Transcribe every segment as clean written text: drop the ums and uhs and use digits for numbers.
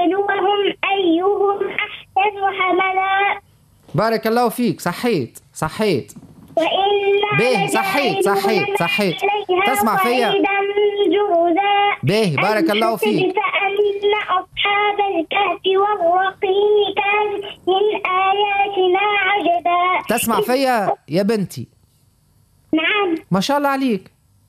ليبلوهم أيهم أحسن عملا. بارك الله فيك. صحيت وإنا صحيت تسمع فيا به. بارك الله فيك. فأن أصحاب الكهف والرقيم كانوا من آياتنا عجبا. تسمع فيا يا بنتي؟ نعم. ما شاء الله عليك.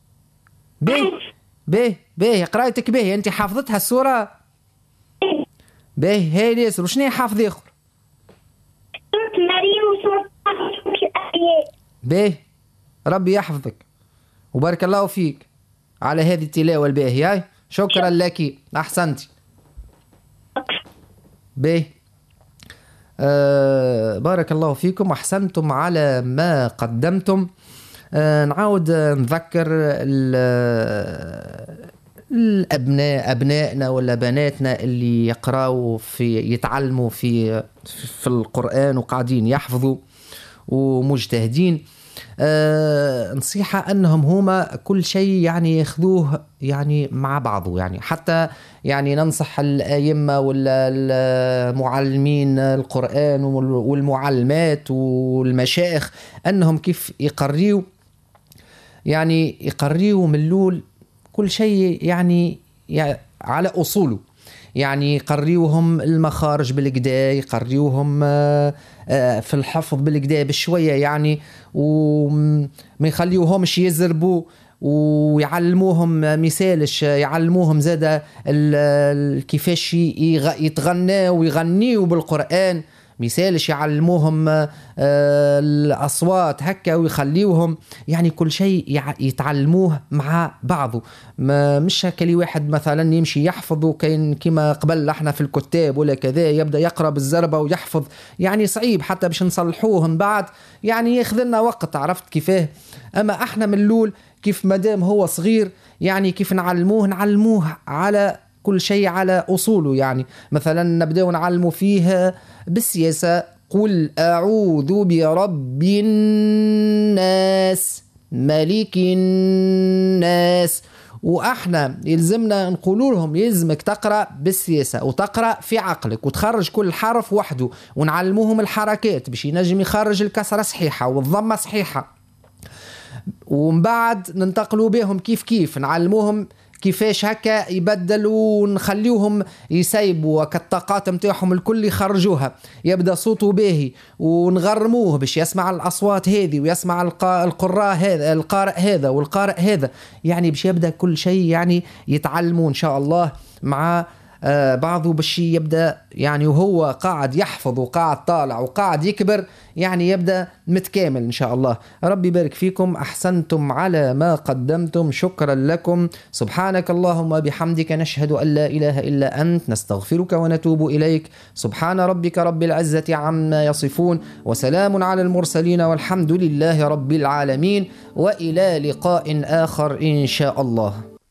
به قرايتك به. أنت حافظتها السورة به؟ هاي ياسر. وشنو حافظ آخر؟ سورة مريم وسورة الأنبياء. به ربي يحفظك وبارك الله فيك على هذه التلاوة الباهية. شكرا لك، أحسنتي. به بارك الله فيكم، أحسنتم على ما قدمتم. نعاود نذكر أبنائنا ولا بناتنا اللي يقرأوا يتعلموا في القرآن وقاعدين يحفظوا ومجتهدين، نصيحة أنهم هما كل شيء يعني ياخذوه يعني مع بعضه. يعني حتى يعني ننصح الأئمة ولا المعلمين القرآن والمعلمات والمشايخ أنهم كيف يقريوا من الأول كل شيء يعني على أصوله. يعني يقريوهم المخارج بالكدا، يقريوهم في الحفظ بالكدا بشوية يعني، وما يخليوهمش يزربوا، ويعلموهم مثالش، يعلموهم زادة كيفاش يتغنى ويغنيوا بالقرآن مثالش، يعلموهم الأصوات هكا، ويخليوهم يعني كل شيء يتعلموه مع بعضه. مش هكا لي واحد مثلا يمشي يحفظ وكاين كما قبل احنا في الكتاب ولا كذا يبدأ يقرأ بالزربة ويحفظ، يعني صعيب حتى باش نصلحوه من بعد، يعني ياخذلنا وقت. عرفت كيفاه؟ أما احنا من الأول كيف مدام هو صغير يعني كيف نعلموه على كل شيء على أصوله. يعني مثلا نبدأ نعلمه فيه بالسياسة، قل أعوذ برب الناس ملك الناس، وإحنا يلزمنا نقول لهم يلزمك تقرأ بالسياسة وتقرأ في عقلك وتخرج كل حرف وحده، ونعلموهم الحركات باش ينجم يخرج الكسرة صحيحة والضمة صحيحة، ومن بعد ننتقلوا بهم كيف نعلموهم كيفاش هكا يبدلوا، ونخليوهم يسيبوا كالطاقات متاعهم الكل يخرجوها، يبدأ صوته باهي ونغرموه باش يسمع الأصوات هذه ويسمع القارئ هذا والقارئ هذا، يعني باش يبدأ كل شيء يعني يتعلموا إن شاء الله مع بعضه، باش يبدأ يعني وهو قاعد يحفظ وقاعد طالع وقاعد يكبر يعني يبدأ متكامل إن شاء الله. ربي يبارك فيكم، أحسنتم على ما قدمتم، شكرا لكم. سبحانك اللهم بحمدك، نشهد أن لا إله إلا أنت، نستغفرك ونتوب إليك. سبحان ربك رب العزة عما يصفون، وسلام على المرسلين، والحمد لله رب العالمين، وإلى لقاء آخر إن شاء الله.